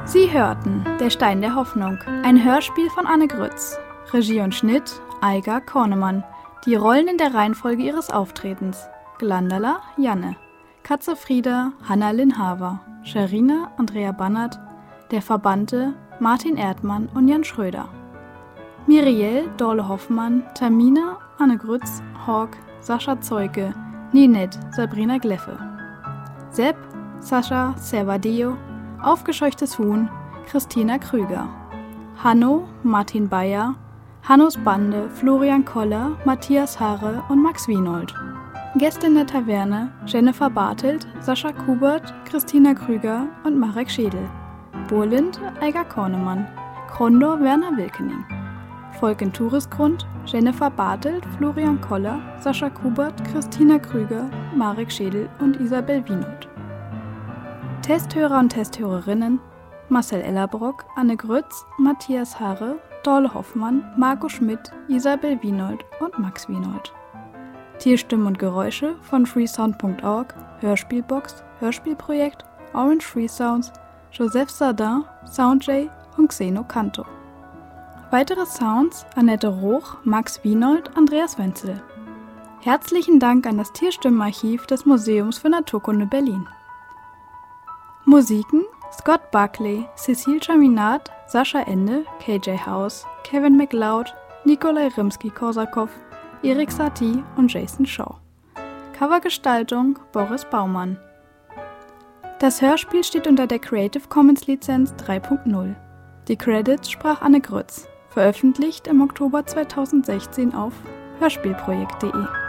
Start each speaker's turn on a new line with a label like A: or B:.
A: Sie hörten Der Stein der Hoffnung, ein Hörspiel von Anne Grütz. Regie und Schnitt Aiga Kornemann. Die Rollen in der Reihenfolge ihres Auftretens: Glandala Janne, Katze Frieda Hanna Linhaver, Scherina Andrea Bannert, der Verbannte Martin Erdmann und Jan Schröder. Miriel Dorle Hoffmann, Tamina Anne Grütz, Hawk Sascha Zeuke, Ninette Sabrina Gleffe. Sepp Sascha Servadeo, Aufgescheuchtes Huhn Christina Krüger. Hanno Martin Bayer, Hannos Bande Florian Koller, Matthias Haare und Max Wienold. Gäste in der Taverne Jennifer Bartelt, Sascha Kubert, Christina Krüger und Marek Schädel. Burlind Aiga Kornemann, Krondor Werner Wilkening. Volk in Tourisgrund Jennifer Bartelt, Florian Koller, Sascha Kubert, Christina Krüger, Marek Schädel und Isabel Wienold. Testhörer und Testhörerinnen Marcel Ellerbrock, Anne Grütz, Matthias Haare, Dorle Hoffmann, Marco Schmidt, Isabel Wienold und Max Wienold. Tierstimmen und Geräusche von freesound.org, Hörspielbox, Hörspielprojekt, Orange Free Sounds, Joseph Sardin, Soundjay und Xeno Canto. Weitere Sounds Annette Roch, Max Wienold, Andreas Wenzel. Herzlichen Dank an das Tierstimmenarchiv des Museums für Naturkunde Berlin. Musiken Scott Buckley, Cecile Chaminade, Sascha Ende, KJ House, Kevin MacLeod, Nikolai Rimsky-Korsakow, Erik Satie und Jason Shaw. Covergestaltung Boris Baumann. Das Hörspiel steht unter der Creative Commons Lizenz 3.0. Die Credits sprach Anne Grütz. Veröffentlicht im Oktober 2016 auf hörspielprojekt.de.